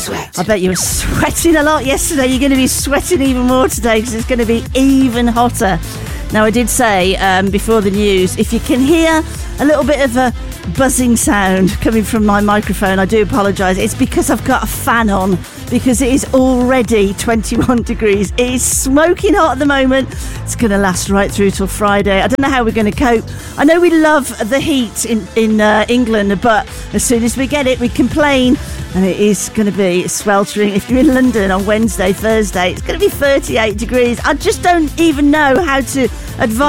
sweat. I bet you were sweating a lot yesterday. You're going to be sweating even more today because it's going to be even hotter. Now, I did say before the news, if you can hear a little bit of a buzzing sound coming from my microphone, I do apologise. It's because I've got a fan on, because it is already 21 degrees. It is smoking hot at the moment. It's going to last right through till Friday. I don't know how we're going to cope. I know we love the heat in England, but as soon as we get it, we complain. And it is going to be sweltering. If you're in London on Wednesday, Thursday, it's going to be 38 degrees. I just don't even know how to advise